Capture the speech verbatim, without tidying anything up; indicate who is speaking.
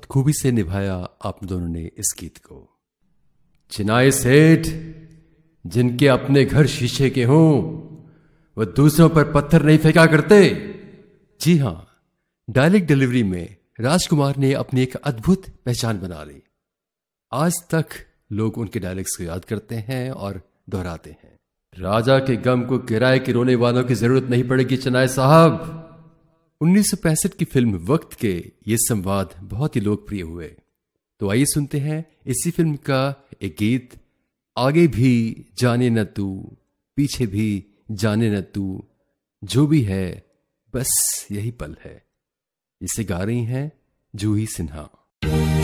Speaker 1: खूबी से निभाया आप दोनों ने इस गीत को। चिनाई सेठ जिनके अपने घर शीशे के हों वह दूसरों पर पत्थर नहीं फेंका करते। जी हां, डायलॉग डिलीवरी में राजकुमार ने अपनी एक अद्भुत पहचान बना ली। आज तक लोग उनके डायलॉग्स को याद करते हैं और दोहराते हैं। राजा के गम को किराए के रोने वालों की जरूरत नहीं पड़ेगी चिनाई साहब। उन्नीस सौ पैंसठ की फिल्म वक्त के ये संवाद बहुत ही लोकप्रिय हुए। तो आइए सुनते हैं इसी फिल्म का एक गीत, आगे भी जाने न तू पीछे भी जाने न तू, जो भी है बस यही पल है। इसे गा रही हैं जूही सिन्हा।